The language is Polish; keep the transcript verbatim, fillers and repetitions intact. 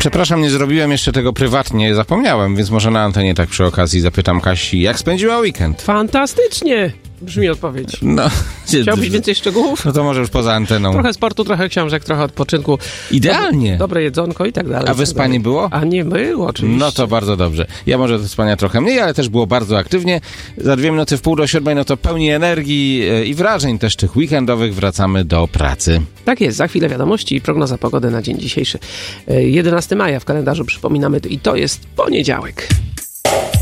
Przepraszam, nie zrobiłem jeszcze tego prywatnie, zapomniałem, więc może na antenie tak przy okazji zapytam Kasi, jak spędziła weekend? Fantastycznie! Brzmi odpowiedź. No, Chciałbyś więcej szczegółów? No to może już poza anteną. Trochę sportu, trochę książek, trochę odpoczynku. Idealnie. Dobre, dobre jedzonko i tak dalej. A wyspanie było? A nie było, oczywiście. No to bardzo dobrze. Ja może do spania trochę mniej, ale też było bardzo aktywnie. Za dwie minuty w pół do siódmej, no to pełni energii i wrażeń też tych weekendowych wracamy do pracy. Tak jest, za chwilę wiadomości i prognoza pogody na dzień dzisiejszy. jedenastego maja w kalendarzu, przypominamy, i to jest poniedziałek.